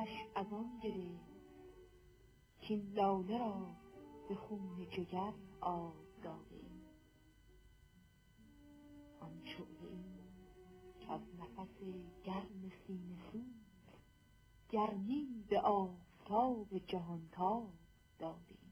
آتش از آن گرفت کین لاله را به خون جگر آب داده ایم. آن شعله ایم که از نفس گرم سینه سوز گرمی به آفتاب جهانتاب داده ایم.